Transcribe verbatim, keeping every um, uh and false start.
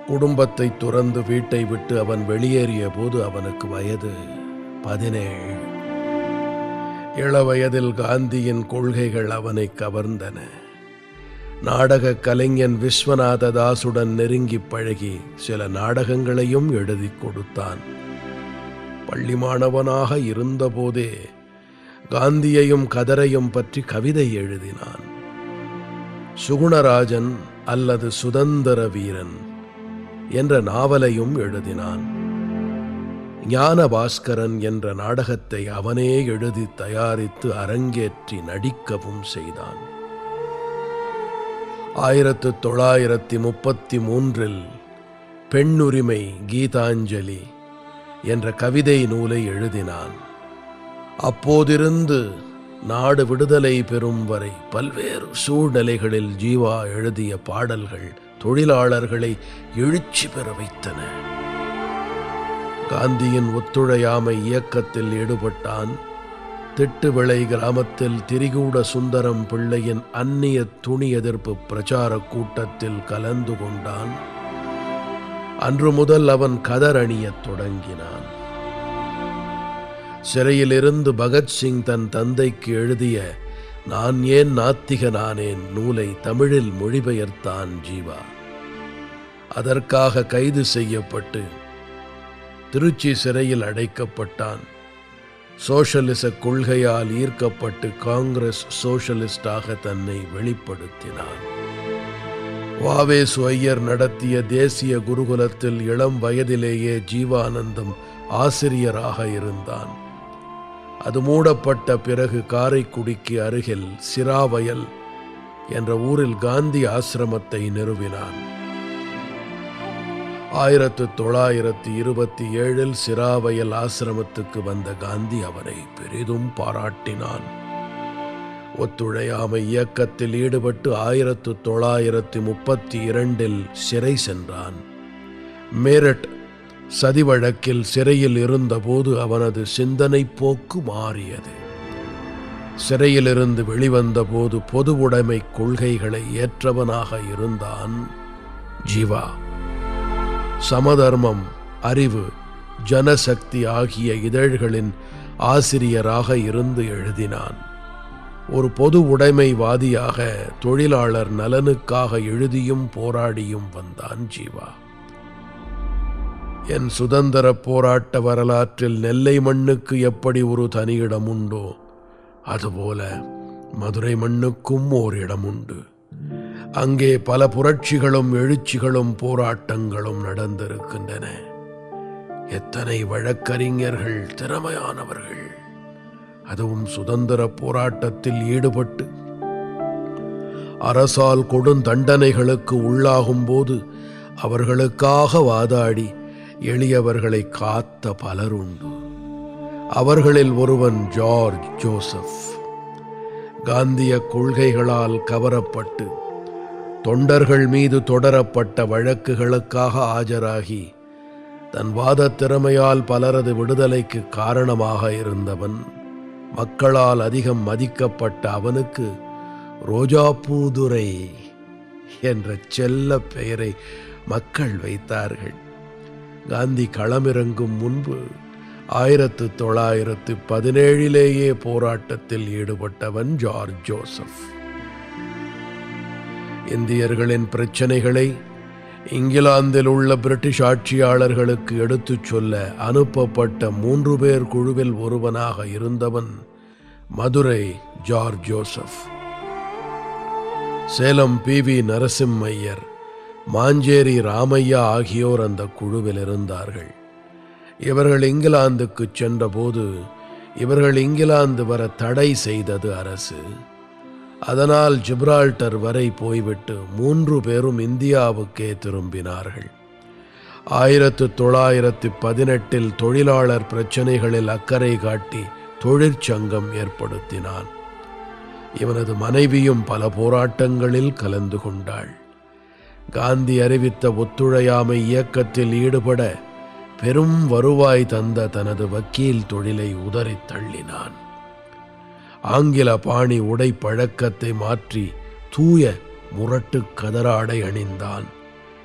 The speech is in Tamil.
குடும்பத்தை துறந்து வீட்டை விட்டு அவன் வெளியேறிய போது அவனுக்கு வயது பதினேழு. இளவயதில் காந்தியின் கொள்கைகள் அவனை கவர்ந்தன. நாடக கலைஞன் விஸ்வநாத தாசுடன் நெருங்கி பழகி சில நாடகங்களையும் எழுதி கொடுத்தான். பள்ளி மாணவனாக இருந்தபோதே காந்தியையும் கதரையும் பற்றி கவிதை எழுதினான். சுகுணராஜன் அல்லது சுதந்திர வீரன் என்ற நாவலையும் எழுதினான். ஞான பாஸ்கரன் என்ற நாடகத்தை அவனே எழுதி தயாரித்து அரங்கேற்றி நடிக்கவும் செய்தான். ஆயிரத்து தொள்ளாயிரத்தி முப்பத்தி மூன்றில் பெண்ணுரிமை கீதாஞ்சலி என்ற கவிதை நூலை எழுதினான். அப்போதிருந்து நாடு விடுதலை பெறும் வரை பல்வேறு சூழ்நிலைகளில் ஜீவா எழுதிய பாடல்கள் தொழிலாளர்களை எழுச்சி பெற வைத்தன. காந்தியின் ஒத்துழையாமை இயக்கத்தில் ஈடுபட்டான். திட்டுவிளை கிராமத்தில் திரிகூட சுந்தரம் பிள்ளையின் அந்நிய துணி எதிர்ப்பு பிரச்சார கூட்டத்தில் கலந்து கொண்டான். அன்று முதல் அவன் கதர் அணியத் தொடங்கினான். சிறையிலிருந்து பகத்சிங் தன் தந்தைக்கு எழுதிய நான் ஏன் நாத்திகனானேன் நூலை தமிழில் மொழிபெயர்த்தான் ஜீவா. அதற்காக கைது செய்யப்பட்டு திருச்சி சிறையில் அடைக்கப்பட்டான். சோஷலிச கொள்கையால் ஈர்க்கப்பட்டு காங்கிரஸ் சோஷலிஸ்டாக தன்னை வெளிப்படுத்தினான். வாவேசு ஐயர் நடத்திய தேசிய குருகுலத்தில் இளம் வயதிலேயே ஜீவானந்தம் ஆசிரியராக இருந்தான். அது மூடப்பட்ட பிறகு காரைக்குடிக்கு அருகில் சிராவயல் என்ற ஊரில் காந்தி ஆசிரமத்தை நிறுவினான். ஆயிரத்து தொள்ளாயிரத்தி இருபத்தி ஏழில் சிராவயல் ஆசிரமத்துக்கு வந்த காந்தி அவனை பெரிதும் பாராட்டினான். ஒத்துழையாமை இயக்கத்தில் ஈடுபட்டு ஆயிரத்து தொள்ளாயிரத்தி முப்பத்தி இரண்டில் சிறை சென்றான். மேரட் சதி வழக்கில் சிறையில் இருந்தபோது அவனது சிந்தனை போக்கு மாறியது. சிறையிலிருந்து வெளிவந்த போது பொது உடைமை கொள்கைகளை ஏற்றவனாக இருந்தான் ஜீவா. சமதர்மம், அறிவு, ஜனசக்தி ஆகிய இதழ்களின் ஆசிரியராக இருந்து எழுதினான். ஒரு பொது உடைமைவாதியாக தொழிலாளர் நலனுக்காக எழுதியும் போராடியும் வந்தான் ஜீவா. என் சுதந்திர போராட்ட வரலாற்றில் நெல்லை மண்ணுக்கு எப்படி ஒரு தனியிடம் உண்டோ அதுபோல மதுரை மண்ணுக்கும் ஓர் இடம் உண்டு. அங்கே பல புரட்சிகளும் எழுச்சிகளும் போராட்டங்களும் நடந்திருக்கின்றன. எத்தனை வழக்கறிஞர்கள் திறமையானவர்கள், அதுவும் சுதந்திர போராட்டத்தில் ஈடுபட்டு அரசால் கொடுந்தண்டனைகளுக்கு உள்ளாகும் போது அவர்களுக்காக வாதாடி எளியவர்களை காத்த பலருண்டு. அவர்களில் ஒருவன் ஜார்ஜ் ஜோசப். காந்திய கொள்கைகளால் கவரப்பட்டு தொண்டர்கள் மீது தொடரப்பட்ட வழக்குகளுக்காக ஆஜராகி தன் வாத திறமையால் பலரது விடுதலைக்கு காரணமாக இருந்தவன். மக்களால் அதிகம் மதிக்கப்பட்ட அவனுக்கு ரோஜாப்பூதுரை என்ற செல்ல பெயரை மக்கள் வைத்தார்கள். காந்தி களமிறங்கும் முன்பு ஆயிரத்து தொள்ளாயிரத்து பதினேழிலேயே போராட்டத்தில் ஈடுபட்டவன் ஜார்ஜ் ஜோசப். இந்தியர்களின் பிரச்சனைகளை இங்கிலாந்தில் உள்ள பிரிட்டிஷ் ஆட்சியாளர்களுக்கு எடுத்துச் சொல்ல அனுப்பப்பட்ட மூன்று பேர் குழுவில் ஒருவனாக இருந்தவன் Madurai George Joseph. Salem P V நரசிம்மையர், Manjeri Ramaiah ஆகியோர் அந்த குழுவில் இருந்தார்கள். இவர்கள் இங்கிலாந்துக்கு சென்றபோது இவர்கள் இங்கிலாந்து வர தடை செய்தது அரசு. அதனால் ஜிப்ரால்டர் வரை போய்விட்டு மூன்று பேரும் இந்தியாவுக்கே திரும்பினார்கள். ஆயிரத்து தொள்ளாயிரத்தி பதினெட்டில் தொழிலாளர் பிரச்சனைகளில் அக்கறை காட்டி தொழிற்சங்கம் ஏற்படுத்தினான். இவனது மனைவியும் பல போராட்டங்களில் கலந்து கொண்டாள். காந்தி அறிவித்த ஒத்துழையாமை இயக்கத்தில் ஈடுபட பெரும் வருவாய் தந்த தனது வக்கீல் தொழிலை உதறி தள்ளினான். ஆங்கில பாணி உடை பழக்கத்தை மாற்றி தூய முரட்டு கதராடை அணிந்தான்.